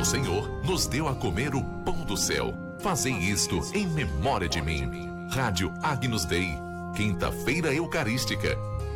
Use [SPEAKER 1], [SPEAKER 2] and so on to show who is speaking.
[SPEAKER 1] O Senhor nos deu a comer o pão do céu. Fazei isto em memória de mim. Rádio Agnus Dei, quinta-feira eucarística,